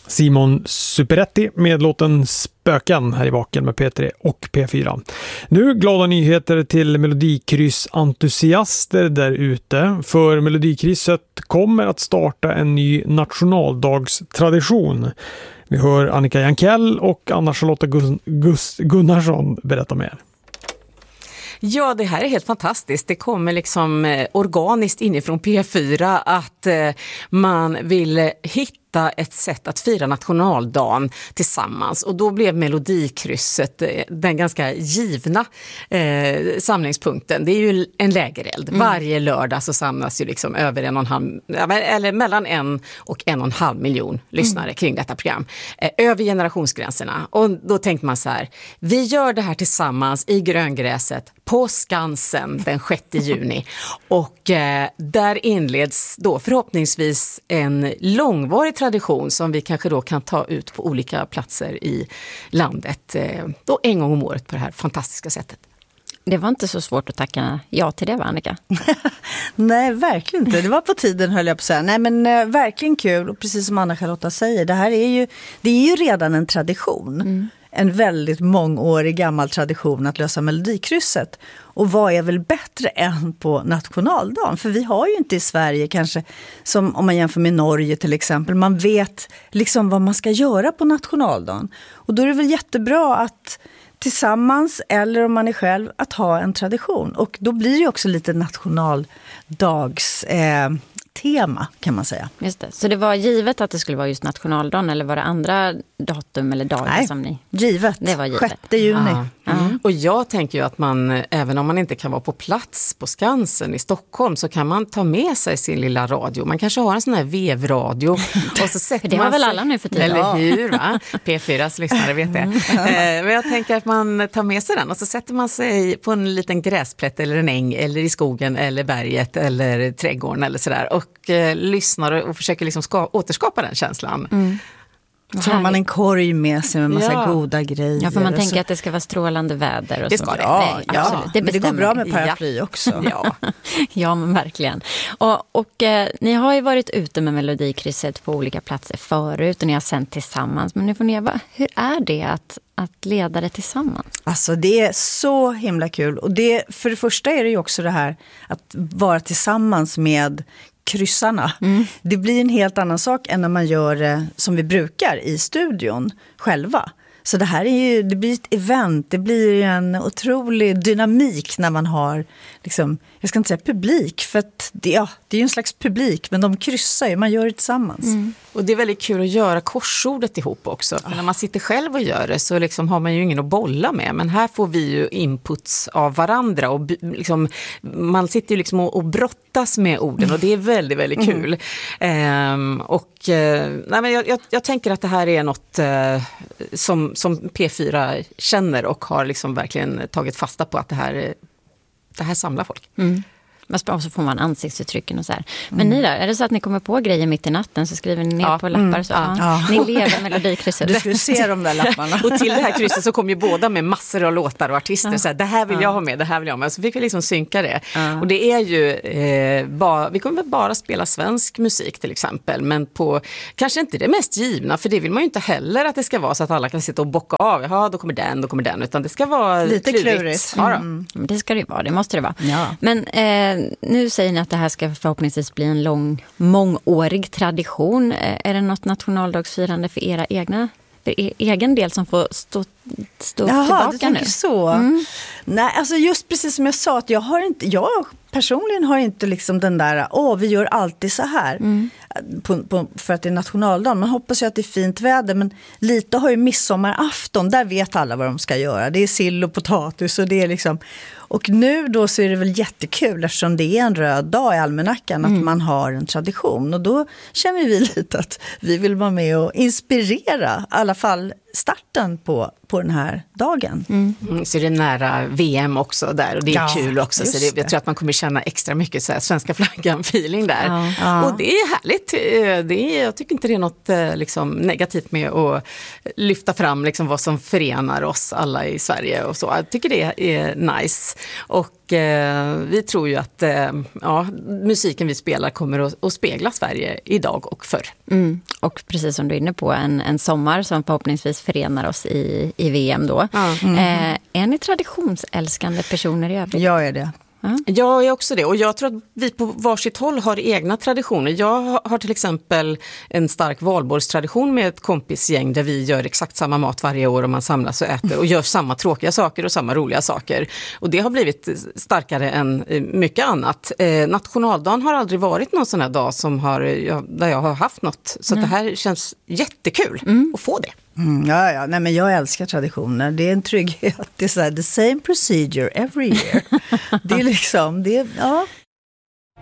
Simon Superetti med låten Spöken här i Vaken med P3 och P4. Nu glada nyheter till Melodikryss-entusiaster där ute. För Melodikrysset kommer att starta en ny nationaldagstradition. Vi hör Annika Jankell och Anna-Charlotta Gunnarsson berätta mer. Ja, det här är helt fantastiskt. Det kommer liksom organiskt inifrån P4 att man vill hitta ett sätt att fira nationaldagen tillsammans. Och då blev Melodikrysset den ganska givna samlingspunkten. Det är ju en lägereld. Varje lördag så samlas ju liksom över 1,5 eller mellan 1 och 1,5 miljon lyssnare kring detta program. Över generationsgränserna. Och då tänkte man så här, vi gör det här tillsammans i gröngräset på Skansen den 6 juni. Och där inleds då förhoppningsvis en långvarig tradition som vi kanske då kan ta ut på olika platser i landet. Då en gång om året på det här fantastiska sättet. Det var inte så svårt att tacka ja till det, va, Annika? Nej, verkligen inte. Det var på tiden, höll jag på att säga. Nej, men verkligen kul. Och precis som Anna-Charlotta säger, det är ju redan en tradition. En väldigt mångårig gammal tradition att lösa Melodikrysset. Och vad är väl bättre än på nationaldagen? För vi har ju inte i Sverige kanske, som om man jämför med Norge till exempel, man vet liksom vad man ska göra på nationaldagen. Och då är det väl jättebra att tillsammans, eller om man är själv, att ha en tradition. Och då blir det också lite nationaldags tema, kan man säga. Just det. Så det var givet att det skulle vara just nationaldagen, eller var det andra datum eller dagar? Nej, som ni... givet. Det var givet. 6 juni. Och jag tänker ju att man, även om man inte kan vara på plats på Skansen i Stockholm, så kan man ta med sig sin lilla radio. Man kanske har en sån här vevradio. Och så sätter det har man väl sig, alla nu för tiden. eller hur, va? P4s lyssnare vet det. Men jag tänker att man tar med sig den och så sätter man sig på en liten gräsplätt eller en äng eller i skogen eller berget eller trädgården eller sådär och lyssnar och försöker liksom återskapa den känslan. Så har man en korg med sig med massa goda grejer. Ja, för man tänker att det ska vara strålande väder. Och det så. ska det. Ja, Det men det går bra med paraply också. Ja. Ja, men verkligen. Och ni har ju varit ute med Melodikrysset på olika platser förut och ni har sänt tillsammans. Men nu får ni hur är det att leda det tillsammans? Alltså det är så himla kul. Och för det första är det ju också det här att vara tillsammans med kryssarna. Det blir en helt annan sak än när man gör det som vi brukar i studion själva. Så det här det blir ett event, det blir en otrolig dynamik när man har, liksom, jag ska inte säga publik, för att det är ju en slags publik, men de kryssar ju, man gör det tillsammans. Och det är väldigt kul att göra korsordet ihop också, för när man sitter själv och gör det så liksom har man ju ingen att bolla med, men här får vi ju inputs av varandra och liksom, man sitter ju liksom och brottas med orden och det är väldigt, väldigt kul. Nej, men jag tänker att det här är något som P4 känner och har liksom verkligen tagit fasta på att det här samlar folk. Och så får man ansiktsuttrycken och så här. Men ni då, är det så att ni kommer på grejer mitt i natten så skriver ni ner på lappar så? Ni lever Melodikrysset. Du skulle se de där lapparna. Och till det här krysset så kom ju båda med massor av låtar och artister. Så här, det här vill jag ha med, det här vill jag ha med. Så fick vi liksom synka det. Och det är ju, vi kommer väl bara spela svensk musik till exempel. Men på, kanske inte det mest givna, för det vill man ju inte heller att det ska vara så att alla kan sitta och bocka av. Jaha, då kommer den. Utan det ska vara lite klurigt. Ja, det ska det ju vara, det måste det vara. Ja. Men nu säger ni att det här ska förhoppningsvis bli en mångårig tradition. Är det något nationaldagsfirande för era egen del som får stå tillbaka nu? Så. Nej, alltså just precis som jag sa, att jag personligen har inte liksom den där, vi gör alltid så här för att det är nationaldagen. Man hoppas ju att det är fint väder, men lite har ju midsommarafton, där vet alla vad de ska göra. Det är sill och potatis och det är liksom, och nu då så är det väl jättekul eftersom det är en röd dag i almanackan att man har en tradition, och då känner vi lite att vi vill vara med och inspirera i alla fall starten på den här dagen. Så är det nära VM också där och det är kul också, så jag tror att man kommer känna extra mycket så här, svenska flaggan-feeling där. Och det är härligt. Jag tycker inte det är något liksom, negativt med att lyfta fram liksom, vad som förenar oss alla i Sverige och så. Jag tycker det är nice. Och vi tror ju att musiken vi spelar kommer att spegla Sverige idag och förr. och precis som du är inne på, en sommar som förhoppningsvis förenar oss i VM då. Är ni traditionsälskande personer i övrigt? Jag är det. Jag är också det, och jag tror att vi på varsitt håll har egna traditioner. Jag har till exempel en stark valborgstradition med ett kompisgäng där vi gör exakt samma mat varje år och man samlas och äter och gör samma tråkiga saker och samma roliga saker. Och det har blivit starkare än mycket annat. Nationaldagen har aldrig varit någon sån här dag där jag har haft något. Så det här känns jättekul att få det. Nej, men jag älskar traditioner. Det är en trygghet. Det är så här, the same procedure every year. Det är liksom,